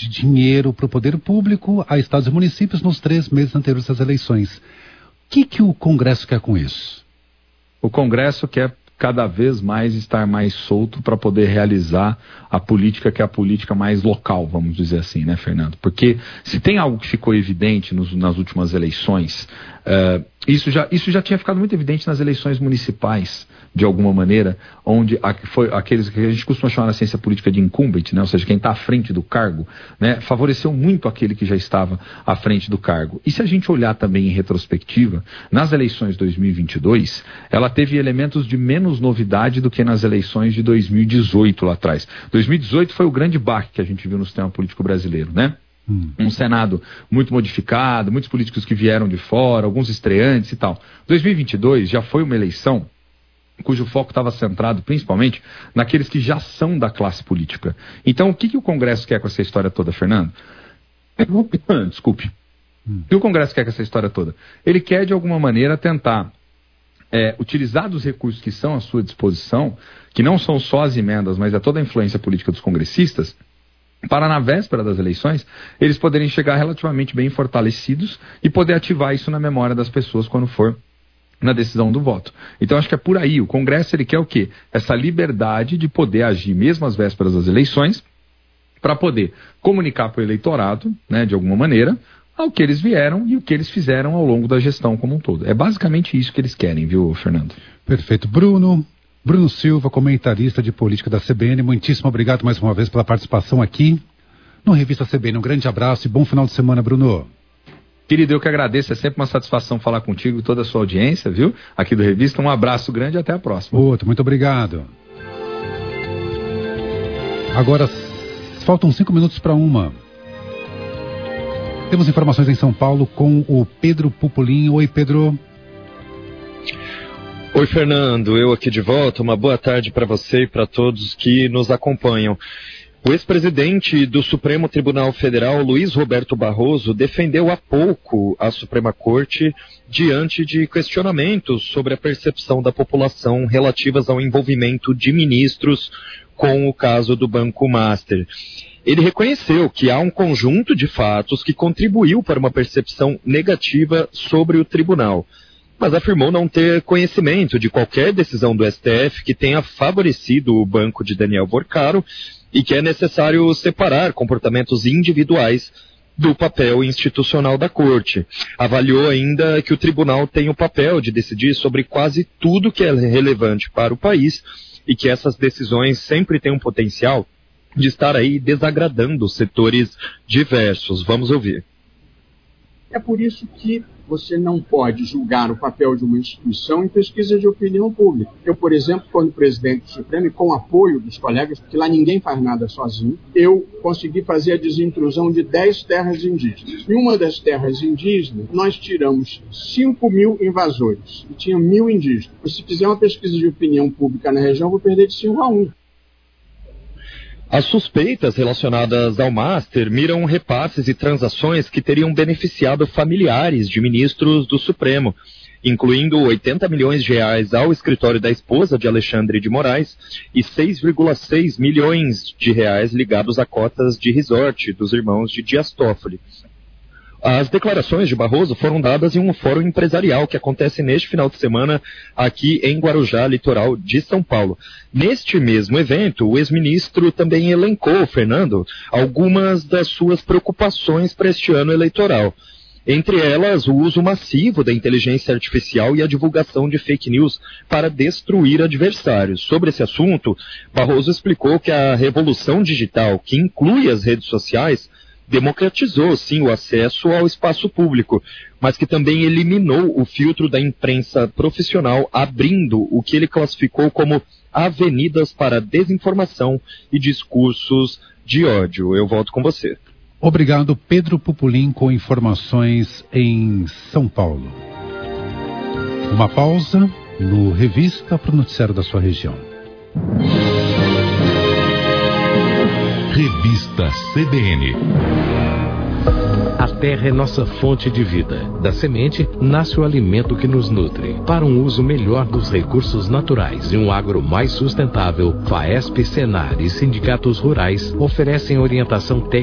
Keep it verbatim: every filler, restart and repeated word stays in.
de dinheiro para o poder público a estados e municípios nos três meses anteriores às eleições. O que, que o Congresso quer com isso? O Congresso quer cada vez mais estar mais solto para poder realizar a política que é a política mais local, vamos dizer assim, né, Fernando? Porque se tem algo que ficou evidente nos, nas últimas eleições, uh, isso, já, isso já tinha ficado muito evidente nas eleições municipais, de alguma maneira, onde a, foi aqueles que a gente costuma chamar na ciência política de incumbent, né? Ou seja, quem está à frente do cargo, né? Favoreceu muito aquele que já estava à frente do cargo. E se a gente olhar também em retrospectiva, nas eleições de dois mil e vinte e dois, ela teve elementos de menos novidade do que nas eleições de dois mil e dezoito lá atrás. dois mil e dezoito foi o grande baque que a gente viu no sistema político brasileiro, né? Hum. Um Senado muito modificado, muitos políticos que vieram de fora, alguns estreantes e tal. dois mil e vinte e dois já foi uma eleição cujo foco estava centrado principalmente naqueles que já são da classe política. Então, o que, que o Congresso quer com essa história toda, Fernando? Desculpe. Hum. O que o Congresso quer com essa história toda? Ele quer, de alguma maneira, tentar é, utilizar dos recursos que são à sua disposição, que não são só as emendas, mas é toda a influência política dos congressistas, para na véspera das eleições, eles poderem chegar relativamente bem fortalecidos e poder ativar isso na memória das pessoas quando for na decisão do voto. Então acho que é por aí. O Congresso ele quer o quê? Essa liberdade de poder agir mesmo às vésperas das eleições para poder comunicar para o eleitorado, né, de alguma maneira, ao que eles vieram e o que eles fizeram ao longo da gestão como um todo. É basicamente isso que eles querem, viu, Fernando? Perfeito. Bruno, Bruno Silva, comentarista de política da C B N, muitíssimo obrigado mais uma vez pela participação aqui no Revista C B N. Um grande abraço e bom final de semana, Bruno. Querido, eu que agradeço, é sempre uma satisfação falar contigo e toda a sua audiência, viu? Aqui do Revista, um abraço grande e até a próxima. Outro, muito obrigado. Agora, faltam cinco minutos para uma. Temos informações em São Paulo com o Pedro Pupolin. Oi, Pedro. Oi, Fernando, eu aqui de volta. Uma boa tarde para você e para todos que nos acompanham. O ex-presidente do Supremo Tribunal Federal, Luiz Roberto Barroso, defendeu há pouco a Suprema Corte diante de questionamentos sobre a percepção da população relativas ao envolvimento de ministros com o caso do Banco Master. Ele reconheceu que há um conjunto de fatos que contribuiu para uma percepção negativa sobre o tribunal, mas afirmou não ter conhecimento de qualquer decisão do S T F que tenha favorecido o banco de Daniel Borcaro e que é necessário separar comportamentos individuais do papel institucional da Corte. Avaliou ainda que o tribunal tem o papel de decidir sobre quase tudo que é relevante para o país e que essas decisões sempre têm um potencial de estar aí desagradando setores diversos. Vamos ouvir. É por isso que você não pode julgar o papel de uma instituição em pesquisa de opinião pública. Eu, por exemplo, quando presidente do Supremo, e com apoio dos colegas, porque lá ninguém faz nada sozinho, eu consegui fazer a desintrusão de dez terras indígenas. Em uma das terras indígenas, nós tiramos cinco mil invasores, e tinha mil indígenas. Se fizer uma pesquisa de opinião pública na região, eu vou perder de cinco a um. As suspeitas relacionadas ao Master miram repasses e transações que teriam beneficiado familiares de ministros do Supremo, incluindo oitenta milhões de reais ao escritório da esposa de Alexandre de Moraes e seis vírgula seis milhões de reais ligados a cotas de resort dos irmãos de Dias Toffoli. As declarações de Barroso foram dadas em um fórum empresarial que acontece neste final de semana aqui em Guarujá, litoral de São Paulo. Neste mesmo evento, o ex-ministro também elencou, Fernando, algumas das suas preocupações para este ano eleitoral. Entre elas, o uso massivo da inteligência artificial e a divulgação de fake news para destruir adversários. Sobre esse assunto, Barroso explicou que a revolução digital, que inclui as redes sociais, democratizou, sim, o acesso ao espaço público, mas que também eliminou o filtro da imprensa profissional, abrindo o que ele classificou como avenidas para desinformação e discursos de ódio. Eu volto com você. Obrigado, Pedro Pupolin, com informações em São Paulo. Uma pausa no Revista para o noticiário da sua região. Revista C B N. A terra é nossa fonte de vida. Da semente nasce o alimento que nos nutre. Para um uso melhor dos recursos naturais e um agro mais sustentável, FAESP, Senar e sindicatos rurais oferecem orientação técnica